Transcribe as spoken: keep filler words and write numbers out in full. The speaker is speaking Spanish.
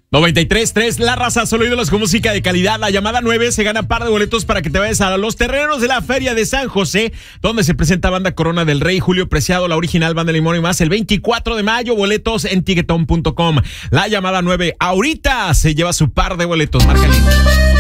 noventa y tres punto tres, La Raza, solo ídolos con música de calidad. La llamada nueve se gana par de boletos para que te vayas a los terrenos de la Feria de San José, donde se presenta Banda Corona del Rey, Julio Preciado, la original Banda Limón y más, el veinticuatro de mayo. Boletos en tiquetón punto com. La llamada nueve ahorita se lleva su par de boletos. Marca el link.